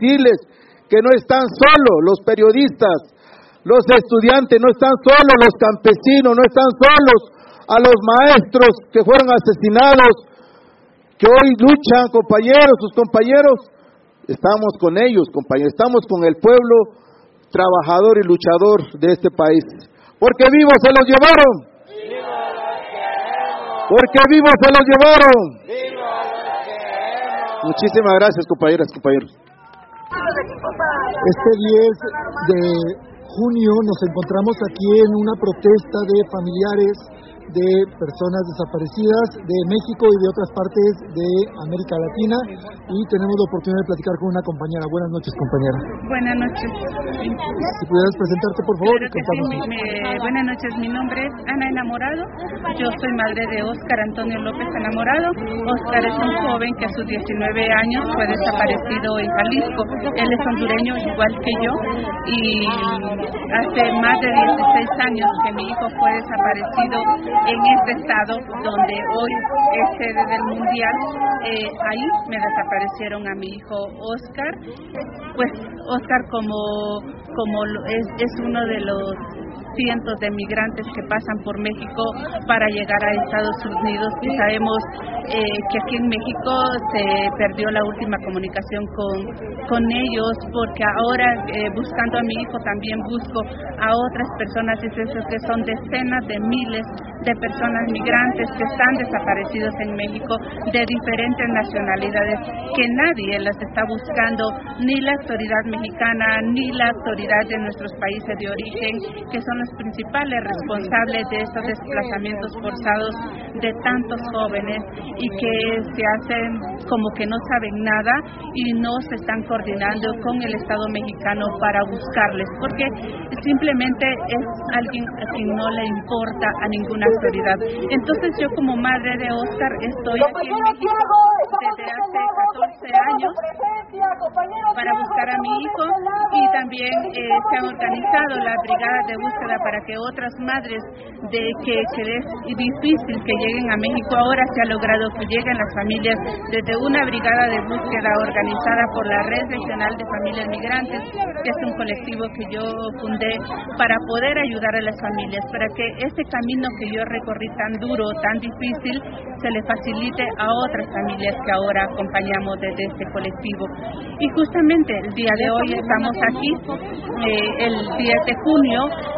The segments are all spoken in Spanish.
decirles que no están solos los periodistas, los estudiantes, no están solos los campesinos, no están solos a los maestros que fueron asesinados, que hoy luchan, compañeros, sus compañeros. Estamos con ellos, compañeros, estamos con el pueblo trabajador y luchador de este país. Porque vivos se los llevaron. Porque vivos se los llevaron. Muchísimas gracias, compañeras, compañeros. Este 10 de junio nos encontramos aquí en una protesta de familiares de personas desaparecidas de México y de otras partes de América Latina, y tenemos la oportunidad de platicar con una compañera. Buenas noches, compañera. Buenas noches. Si pudieras presentarte, por favor. Claro que sí. Buenas noches, mi nombre es Ana Enamorado, yo soy madre de Óscar Antonio López Enamorado. Óscar es un joven que a sus 19 años fue desaparecido en Jalisco. Él es hondureño igual que yo, y hace más de 16 años que mi hijo fue desaparecido en este estado donde hoy es sede del mundial. Ahí me desaparecieron a mi hijo Óscar. Pues Óscar es uno de los cientos de migrantes que pasan por México para llegar a Estados Unidos, y sabemos que aquí en México se perdió la última comunicación con ellos, porque ahora buscando a mi hijo también busco a otras personas, y es eso que son decenas de miles de personas migrantes que están desaparecidos en México, de diferentes nacionalidades, que nadie las está buscando, ni la autoridad mexicana ni la autoridad de nuestros países de origen, que son los principales responsables de estos desplazamientos forzados de tantos jóvenes, y que se hacen como que no saben nada y no se están coordinando con el Estado mexicano para buscarles, porque simplemente es alguien a quien no le importa a ninguna autoridad. Entonces yo, como madre de Óscar, estoy aquí en México desde hace 14 años para buscar a mi hijo, y también se han organizado las brigadas de búsqueda para que otras madres de que es difícil que lleguen a México. Ahora se ha logrado que lleguen las familias desde una brigada de búsqueda organizada por la Red Regional de Familias Migrantes, que es un colectivo que yo fundé para poder ayudar a las familias, para que este camino que yo recorrí tan duro, tan difícil, se le facilite a otras familias que ahora acompañamos desde este colectivo. Y justamente el día de hoy estamos aquí, el 10 de junio,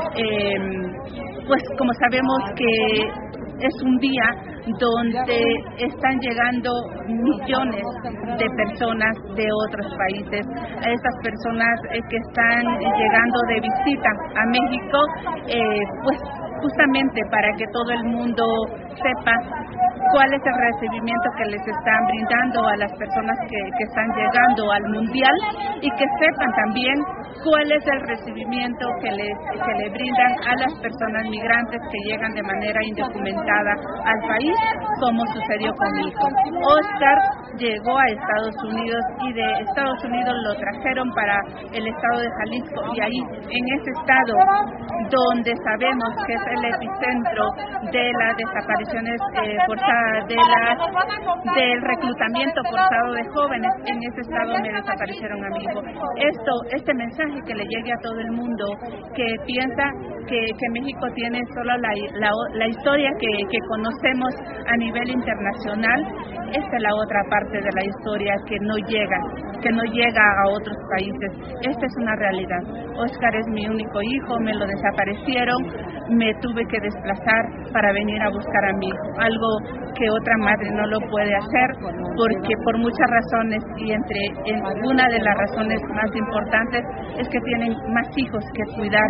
pues como sabemos que es un día donde están llegando millones de personas de otros países, a estas personas que están llegando de visita a México, pues justamente para que todo el mundo sepa cuál es el recibimiento que les están brindando a las personas que están llegando al mundial, y que sepan también cuál es el recibimiento que le brindan a las personas migrantes que llegan de manera indocumentada al país, como sucedió conmigo. Óscar llegó a Estados Unidos, y de Estados Unidos lo trajeron para el estado de Jalisco, y ahí en ese estado donde sabemos que es el epicentro de las desapariciones forzadas, del reclutamiento forzado de jóvenes, en ese estado me desaparecieron a mi hijo. Este mensaje que le llegue a todo el mundo que piensa que México tiene solo la historia que conocemos a nivel internacional. Esta es la otra parte de la historia que no llega a otros países. Esta es una realidad. Óscar es mi único hijo, me lo desaparecieron, me tuve que desplazar para venir a buscar a mi hijo, algo que otra madre no lo puede hacer, porque por muchas razones, y una de las razones más importantes es que tienen más hijos que cuidar,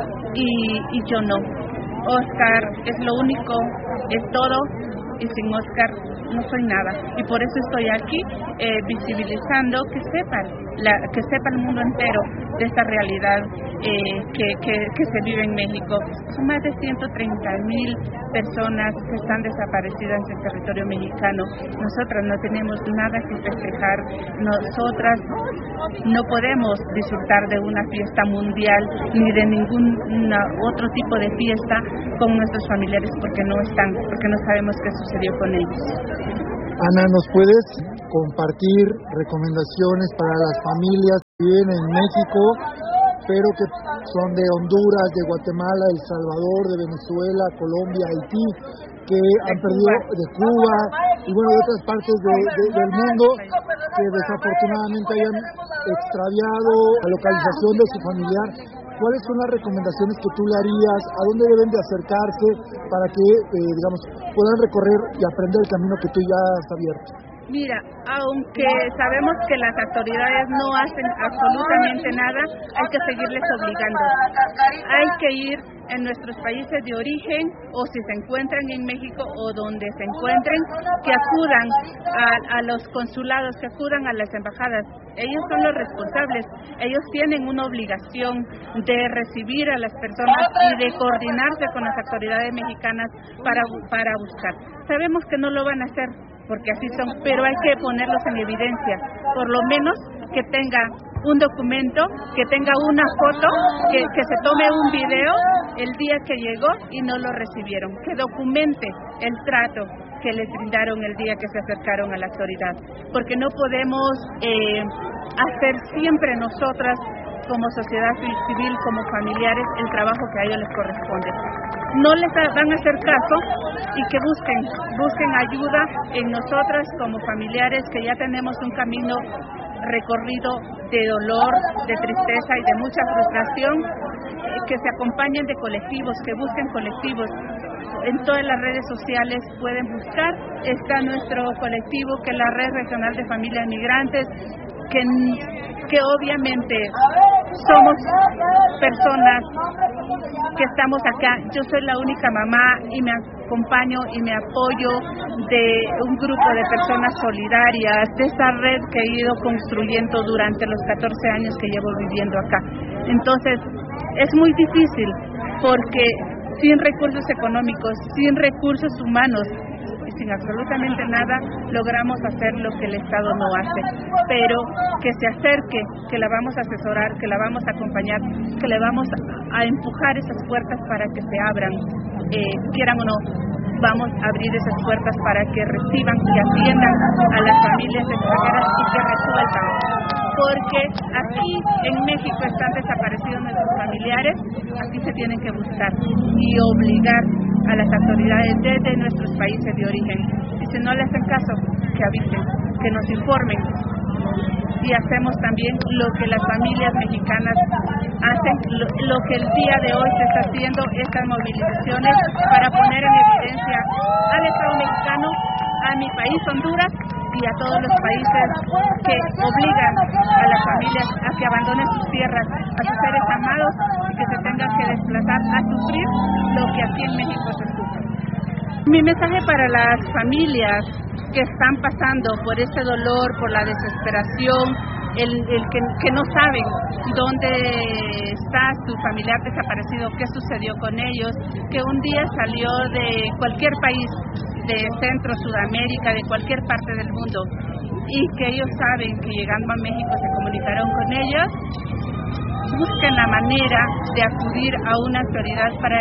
y yo no. Óscar es lo único, es todo, y sin Óscar no soy nada, y por eso estoy aquí visibilizando, que sepa el mundo entero de esta realidad que se vive en México. Son más de 130,000 personas que están desaparecidas en el territorio mexicano. Nosotras no tenemos nada que festejar, nosotras no podemos disfrutar de una fiesta mundial ni de ningún otro tipo de fiesta con nuestros familiares, porque no están, porque no sabemos qué sucedió con ellos. Ana, ¿nos puedes compartir recomendaciones para las familias que viven en México, pero que son de Honduras, de Guatemala, El Salvador, de Venezuela, Colombia, Haití, que han perdido, de Cuba y bueno, de otras partes del mundo, que desafortunadamente hayan extraviado la localización de su familiar? ¿Cuáles son las recomendaciones que tú le harías? ¿A dónde deben de acercarse para que, puedan recorrer y aprender el camino que tú ya has abierto? Mira, aunque sabemos que las autoridades no hacen absolutamente nada, hay que seguirles obligando. Hay que ir en nuestros países de origen, o si se encuentran en México o donde se encuentren, que acudan a los consulados, que acudan a las embajadas. Ellos son los responsables. Ellos tienen una obligación de recibir a las personas y de coordinarse con las autoridades mexicanas para buscar. Sabemos que no lo van a hacer, porque así son, pero hay que ponerlos en evidencia, por lo menos que tenga un documento, que tenga una foto, que se tome un video el día que llegó y no lo recibieron, que documente el trato que les brindaron el día que se acercaron a la autoridad, porque no podemos hacer siempre nosotras como sociedad civil, como familiares, el trabajo que a ellos les corresponde. No les van a hacer caso y que busquen ayuda en nosotras como familiares que ya tenemos un camino recorrido de dolor, de tristeza y de mucha frustración, que se acompañen de colectivos, que busquen colectivos. En todas las redes sociales pueden buscar, está nuestro colectivo que es la Red Regional de Familias Migrantes, que obviamente somos personas que estamos acá. Yo soy la única mamá y me acompaño y me apoyo de un grupo de personas solidarias, de esta red que he ido construyendo durante los 14 años que llevo viviendo acá. Entonces, es muy difícil porque sin recursos económicos, sin recursos humanos y sin absolutamente nada, logramos hacer lo que el Estado no hace. Pero que se acerque, que la vamos a asesorar, que la vamos a acompañar, que le vamos a empujar esas puertas para que se abran, quieran o no. Vamos a abrir esas puertas para que reciban y atiendan a las familias extranjeras y que resuelvan. Porque aquí en México están desaparecidos nuestros familiares, aquí se tienen que buscar y obligar a las autoridades desde nuestros países de origen. Y si no le hacen caso, que avisen, que nos informen. Y hacemos también lo que las familias mexicanas hacen, lo que el día de hoy se está haciendo, estas movilizaciones para poner en evidencia al Estado mexicano, a mi país Honduras y a todos los países que obligan a las familias a que abandonen sus tierras, a sus seres amados y que se tengan que desplazar a sufrir lo que aquí en México se sufre. Mi mensaje para las familias que están pasando por ese dolor, por la desesperación, el que no saben dónde está su familiar desaparecido, qué sucedió con ellos, que un día salió de cualquier país, de Centro, Sudamérica, de cualquier parte del mundo, y que ellos saben que llegando a México se comunicaron con ellos, busquen la manera de acudir a una autoridad para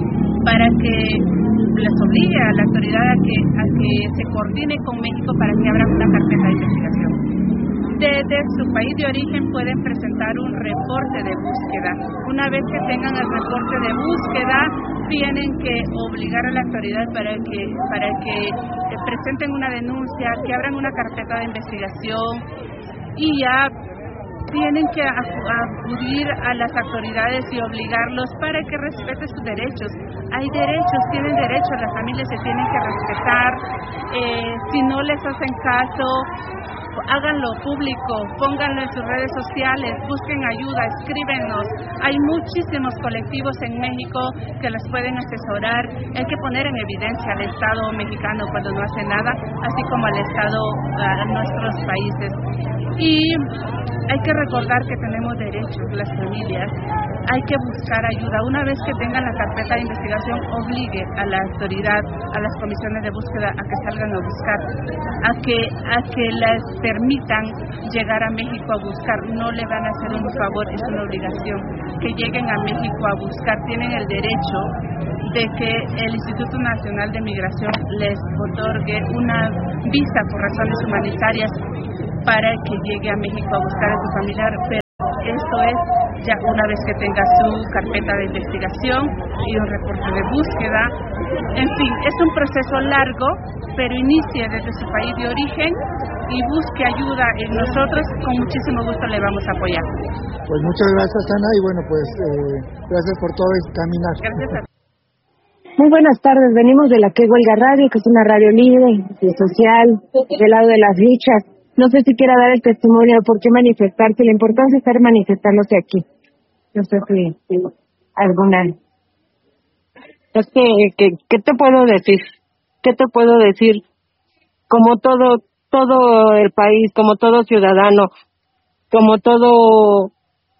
que les obligue a la autoridad a que se coordine con México para que abran una carpeta de investigación. Desde su país de origen pueden presentar un reporte de búsqueda. Una vez que tengan el reporte de búsqueda, tienen que obligar a la autoridad para que presenten una denuncia, que abran una carpeta de investigación y ya tienen que acudir a las autoridades y obligarlos para que respeten sus derechos. Hay derechos, tienen derechos, las familias se tienen que respetar. Si no les hacen caso, háganlo público, pónganlo en sus redes sociales, busquen ayuda, escríbenos. Hay muchísimos colectivos en México que les pueden asesorar. Hay que poner en evidencia al Estado mexicano cuando no hace nada, así como al Estado, a nuestros países. Y hay que recordar que tenemos derechos las familias. Hay que buscar ayuda. Una vez que tengan la carpeta de investigación, obligue a la autoridad, a las comisiones de búsqueda a que salgan a buscar, a que les permitan llegar a México a buscar. No le van a hacer un favor, es una obligación. Que lleguen a México a buscar, tienen el derecho de que el Instituto Nacional de Migración les otorgue una visa por razones humanitarias para que llegue a México a buscar a su familiar, pero esto es ya una vez que tenga su carpeta de investigación y un reporte de búsqueda. En fin, es un proceso largo, pero inicie desde su país de origen y busque ayuda en nosotros, con muchísimo gusto le vamos a apoyar. Pues muchas gracias, Ana, y bueno, pues gracias por todo el caminar. Gracias a Muy buenas tardes, venimos de la Que Huelga Radio, que es una radio libre, social, del lado de las luchas. No sé si quiera dar el testimonio de por qué manifestarse, la importancia de estar manifestándose aquí. No sé si alguna. Es que ¿qué te puedo decir? ¿Qué te puedo decir? Como todo el país, como todo ciudadano, como todo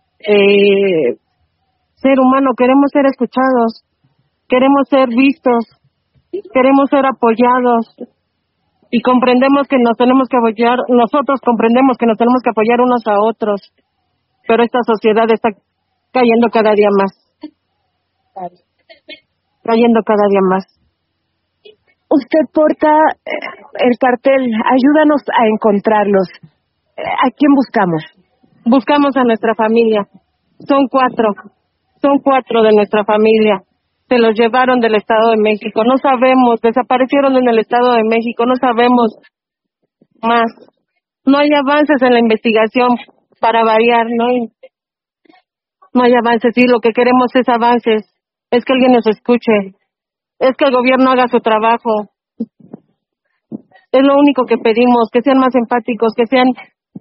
ser humano, queremos ser escuchados, queremos ser vistos, queremos ser apoyados. Y comprendemos que nos tenemos que apoyar, nosotros comprendemos que nos tenemos que apoyar unos a otros, pero esta sociedad está cayendo cada día más. Cayendo cada día más. Usted porta el cartel, ayúdanos a encontrarlos. ¿A quién buscamos? Buscamos a nuestra familia. Son cuatro de nuestra familia. Se los llevaron del Estado de México, no sabemos, desaparecieron en el Estado de México, no sabemos más. No hay avances en la investigación, para variar, no hay avances, y lo que queremos es avances, es que alguien nos escuche, es que el gobierno haga su trabajo. Es lo único que pedimos, que sean más empáticos, que sean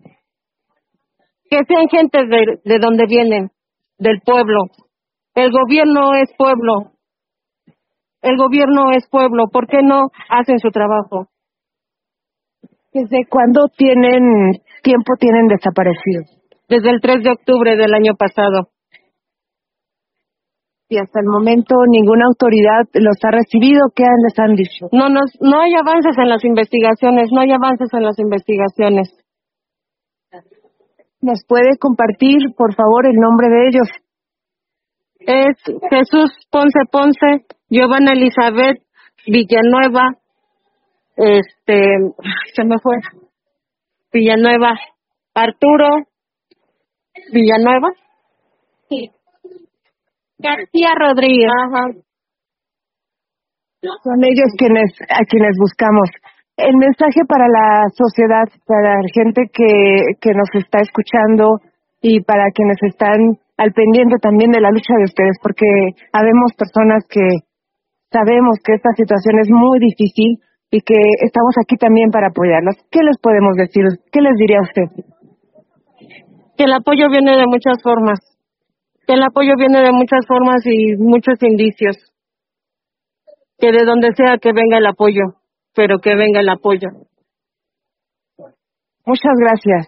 gente de donde vienen, del pueblo. El gobierno es pueblo. El gobierno es pueblo, ¿por qué no hacen su trabajo? ¿Desde cuándo tienen desaparecidos? Desde el 3 de octubre del año pasado. Y hasta el momento ninguna autoridad los ha recibido, ¿qué les han dicho? No hay avances en las investigaciones, ¿Nos puede compartir, por favor, el nombre de ellos? Es Jesús Ponce, Giovanna Elizabeth Villanueva, se me fue, Villanueva, Arturo Villanueva, Sí. García Rodríguez. Ajá. Son ellos a quienes buscamos. El mensaje para la sociedad, para la gente que nos está escuchando y para quienes están al pendiente también de la lucha de ustedes, porque habemos personas que sabemos que esta situación es muy difícil y que estamos aquí también para apoyarlos. ¿Qué les podemos decir? ¿Qué les diría a usted? Que el apoyo viene de muchas formas. Y muchos indicios. Que de donde sea que venga el apoyo, pero que venga el apoyo. Muchas gracias.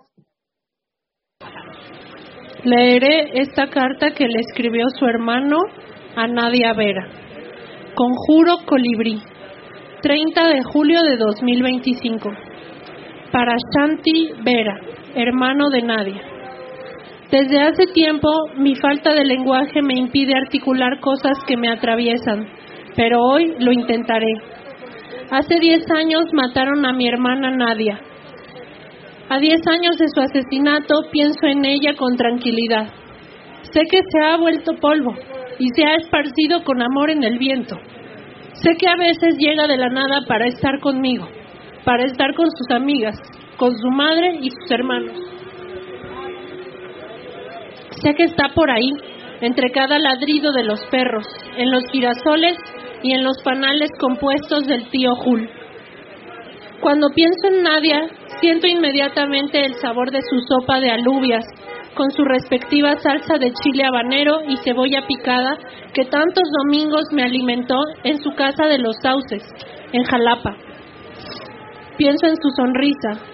Leeré esta carta que le escribió su hermano a Nadia Vera. Conjuro Colibrí, 30 de julio de 2025. Para Shanti Vera, hermano de Nadia. Desde hace tiempo, mi falta de lenguaje me impide articular cosas que me atraviesan, pero hoy lo intentaré. Hace 10 años mataron a mi hermana Nadia. A 10 años de su asesinato, pienso en ella con tranquilidad. Sé que se ha vuelto polvo y se ha esparcido con amor en el viento. Sé que a veces llega de la nada para estar conmigo, para estar con sus amigas, con su madre y sus hermanos. Sé que está por ahí, entre cada ladrido de los perros, en los girasoles y en los panales compuestos del tío Jul. Cuando pienso en Nadia, siento inmediatamente el sabor de su sopa de alubias, con su respectiva salsa de chile habanero y cebolla picada que tantos domingos me alimentó en su casa de Los Sauces, en Jalapa. Pienso en su sonrisa,